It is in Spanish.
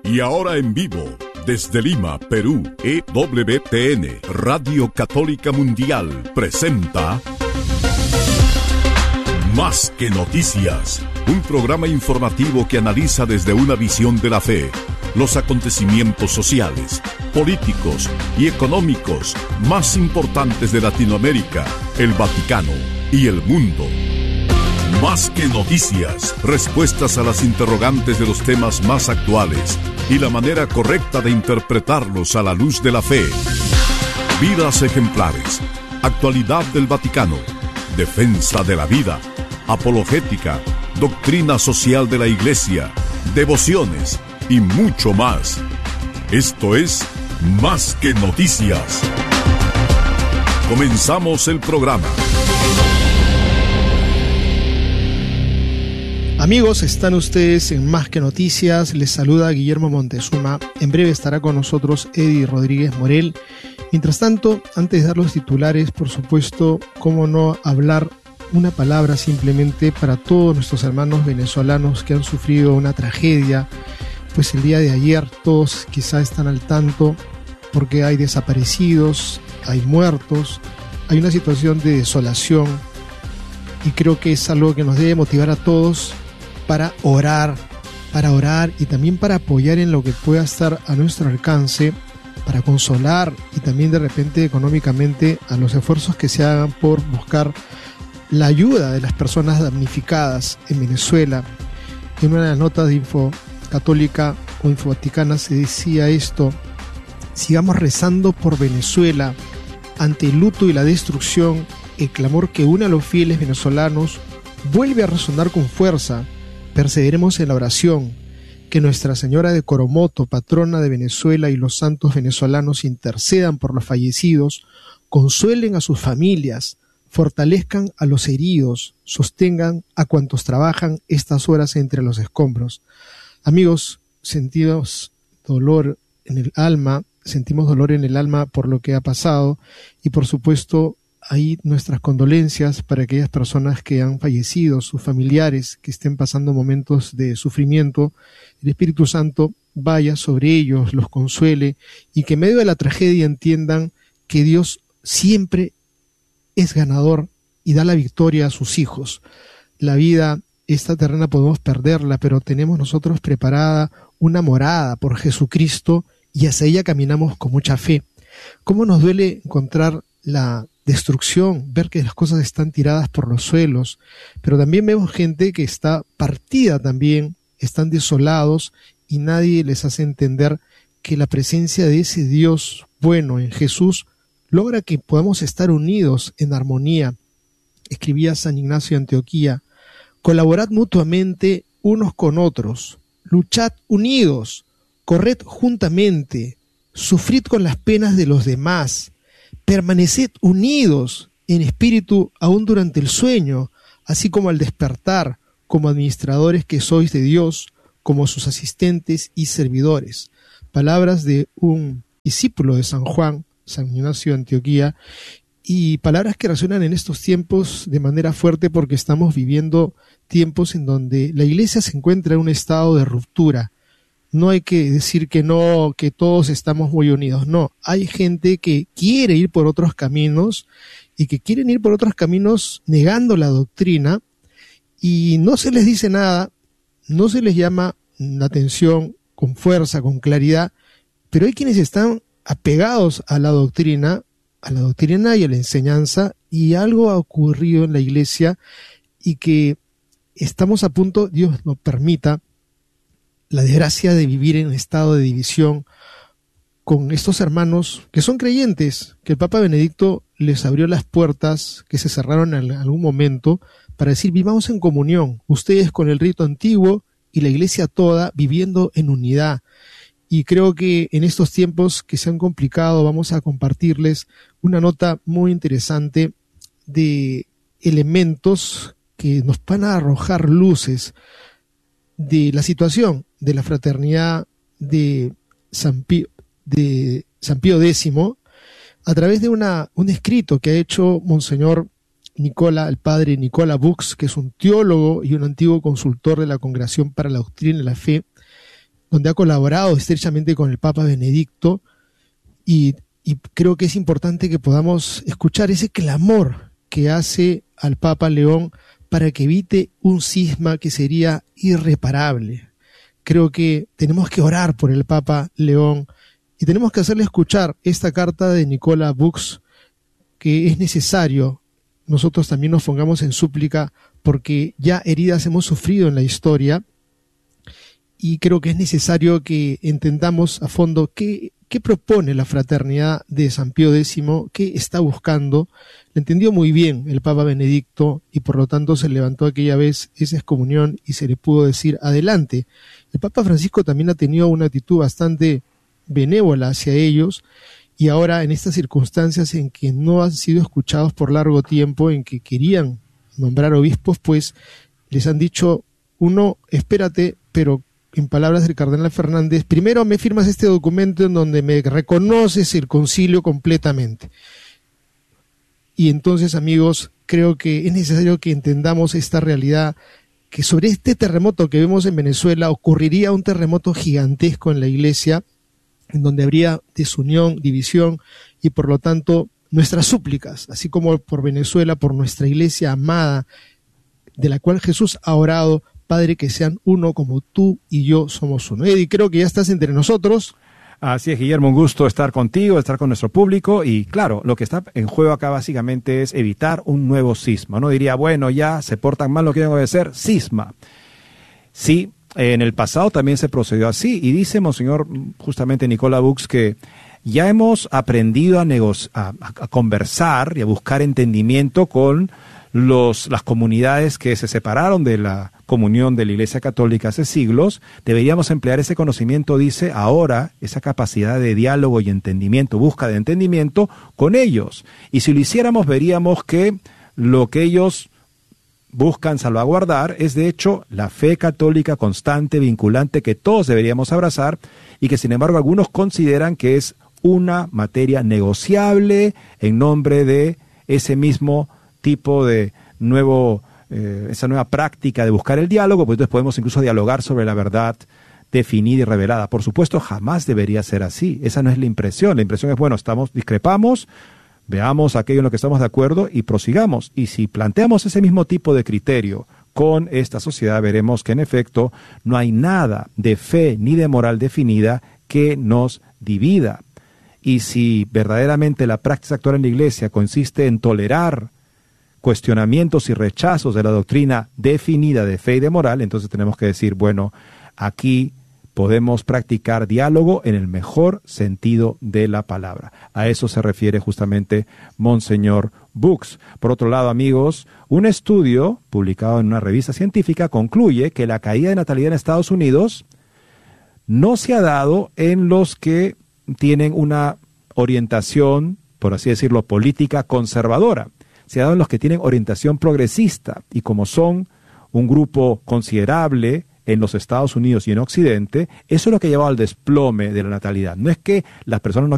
Y ahora en vivo, desde Lima, Perú, EWTN, Radio Católica Mundial, presenta Más que Noticias, un programa informativo que analiza desde una visión de la fe los acontecimientos sociales, políticos y económicos más importantes de Latinoamérica, el Vaticano y el mundo. Más que noticias, respuestas a las interrogantes de los temas más actuales y la manera correcta de interpretarlos a la luz de la fe. Vidas ejemplares, actualidad del Vaticano, defensa de la vida, apologética, doctrina social de la Iglesia, devociones y mucho más. Esto es Más que Noticias. Comenzamos el programa. Amigos, están ustedes en Más que Noticias. Les saluda Guillermo Montezuma. En breve estará con nosotros Eddie Rodríguez Morel. Mientras tanto, antes de dar los titulares, por supuesto, cómo no hablar una palabra simplemente para todos nuestros hermanos venezolanos que han sufrido una tragedia. Pues el día de ayer todos quizá están al tanto porque hay desaparecidos, hay muertos, hay una situación de desolación y creo que es algo que nos debe motivar a todos para orar y también para apoyar en lo que pueda estar a nuestro alcance, para consolar y también de repente económicamente a los esfuerzos que se hagan por buscar la ayuda de las personas damnificadas en Venezuela. En una de las notas de Info Católica o Info Vaticana se decía esto: sigamos rezando por Venezuela ante el luto y la destrucción. El clamor que une a los fieles venezolanos vuelve a resonar con fuerza. Perseveremos en la oración, que Nuestra Señora de Coromoto, patrona de Venezuela, y los santos venezolanos intercedan por los fallecidos, consuelen a sus familias, fortalezcan a los heridos, sostengan a cuantos trabajan estas horas entre los escombros. Amigos, sentimos dolor en el alma por lo que ha pasado y por supuesto ahí nuestras condolencias para aquellas personas que han fallecido, sus familiares que estén pasando momentos de sufrimiento. El Espíritu Santo vaya sobre ellos, los consuele y que en medio de la tragedia entiendan que Dios siempre es ganador y da la victoria a sus hijos. La vida, esta terrena, podemos perderla, pero tenemos nosotros preparada una morada por Jesucristo y hacia ella caminamos con mucha fe. ¿Cómo nos duele encontrar la destrucción, ver que las cosas están tiradas por los suelos, pero también vemos gente que está partida también, están desolados y nadie les hace entender que la presencia de ese Dios bueno en Jesús logra que podamos estar unidos en armonía. Escribía San Ignacio de Antioquía: colaborad mutuamente unos con otros, luchad unidos, corred juntamente, sufrid con las penas de los demás, permaneced unidos en espíritu aún durante el sueño, así como al despertar, como administradores que sois de Dios, como sus asistentes y servidores. Palabras de un discípulo de San Juan, San Ignacio de Antioquía, y palabras que resuenan en estos tiempos de manera fuerte porque estamos viviendo tiempos en donde la Iglesia se encuentra en un estado de ruptura. No hay que decir que no, que todos estamos muy unidos. No, hay gente que quiere ir por otros caminos y que quieren ir por otros caminos negando la doctrina y no se les dice nada, no se les llama la atención con fuerza, con claridad, pero hay quienes están apegados a la doctrina y a la enseñanza, y algo ha ocurrido en la Iglesia y que estamos a punto, Dios nos permita, la desgracia de vivir en estado de división con estos hermanos que son creyentes, que el Papa Benedicto les abrió las puertas que se cerraron en algún momento para decir: vivamos en comunión, ustedes con el rito antiguo y la Iglesia toda viviendo en unidad. Y creo que en estos tiempos que se han complicado vamos a compartirles una nota muy interesante de elementos que nos van a arrojar luces de la situación de la fraternidad de San Pío X a través de un escrito que ha hecho Monseñor el padre Nicola Bux, que es un teólogo y un antiguo consultor de la Congregación para la Doctrina y la Fe, donde ha colaborado estrechamente con el Papa Benedicto, y creo que es importante que podamos escuchar ese clamor que hace al Papa León para que evite un cisma que sería irreparable. Creo que tenemos que orar por el Papa León y tenemos que hacerle escuchar esta carta de Nicola Bux, que es necesario nosotros también nos pongamos en súplica, porque ya heridas hemos sufrido en la historia, y creo que es necesario que entendamos a fondo qué propone la fraternidad de San Pío X, qué está buscando. Lo entendió muy bien el Papa Benedicto, y por lo tanto se levantó aquella vez esa excomunión y se le pudo decir adelante. El Papa Francisco también ha tenido una actitud bastante benévola hacia ellos, y ahora en estas circunstancias en que no han sido escuchados por largo tiempo, en que querían nombrar obispos, pues les han dicho: uno, espérate, pero en palabras del cardenal Fernández, primero me firmas este documento en donde me reconoces el concilio completamente. Y entonces, amigos, creo que es necesario que entendamos esta realidad, que sobre este terremoto que vemos en Venezuela ocurriría un terremoto gigantesco en la Iglesia, en donde habría desunión, división, y por lo tanto nuestras súplicas, así como por Venezuela, por nuestra Iglesia amada, de la cual Jesús ha orado: Padre, que sean uno como tú y yo somos uno. Eddie, creo que ya estás entre nosotros. Así es, Guillermo, un gusto estar contigo, estar con nuestro público, y claro, lo que está en juego acá básicamente es evitar un nuevo cisma. No diría, bueno, ya se portan mal, lo quieren obedecer, cisma. Sí, en el pasado también se procedió así, y dice Monseñor justamente Nicola Bux que ya hemos aprendido a conversar y a buscar entendimiento con las comunidades que se separaron de la comunión de la Iglesia Católica hace siglos. Deberíamos emplear ese conocimiento, dice, ahora, esa capacidad de diálogo y entendimiento, búsqueda de entendimiento con ellos. Y si lo hiciéramos, veríamos que lo que ellos buscan salvaguardar es, de hecho, la fe católica constante, vinculante, que todos deberíamos abrazar, y que, sin embargo, algunos consideran que es una materia negociable en nombre de ese mismo tipo de esa nueva práctica de buscar el diálogo. Pues entonces podemos incluso dialogar sobre la verdad definida y revelada. Por supuesto, jamás debería ser así. Esa no es la impresión. La impresión es, bueno, discrepamos, veamos aquello en lo que estamos de acuerdo y prosigamos. Y si planteamos ese mismo tipo de criterio con esta sociedad, veremos que en efecto no hay nada de fe ni de moral definida que nos divida. Y si verdaderamente la práctica actual en la Iglesia consiste en tolerar cuestionamientos y rechazos de la doctrina definida de fe y de moral, entonces tenemos que decir, bueno, aquí podemos practicar diálogo en el mejor sentido de la palabra. A eso se refiere justamente Monseñor Bux. Por otro lado, amigos, un estudio publicado en una revista científica concluye que la caída de natalidad en Estados Unidos no se ha dado en los que tienen una orientación, por así decirlo, política conservadora. Se ha dado en los que tienen orientación progresista, y como son un grupo considerable en los Estados Unidos y en Occidente, eso es lo que ha llevado al desplome de la natalidad. No es que las personas no